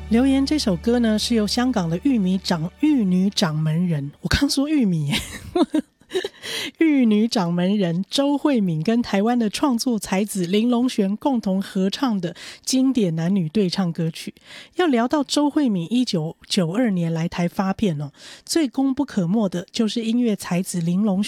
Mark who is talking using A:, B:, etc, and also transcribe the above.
A: 留言这首歌呢是由香港的玉女掌门人，我刚说玉米耶玉女掌门人周慧敏跟台湾的创作才子林隆璇共同合唱的经典男女对唱歌曲。要聊到周慧敏1992年来台发片最功不可没的就是音乐才子林隆璇